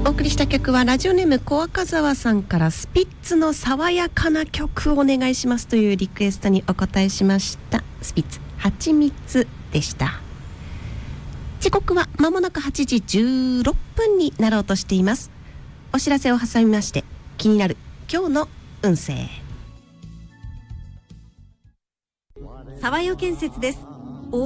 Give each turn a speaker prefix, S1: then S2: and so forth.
S1: お送りした曲はラジオネーム小赤沢さんから、スピッツの爽やかな曲をお願いしますというリクエストにお答えしました。スピッツはちみつでした。時刻は間もなく8時16分になろうとしています。お知らせを挟みまして、気になる今日の運勢。
S2: 沢代建設です。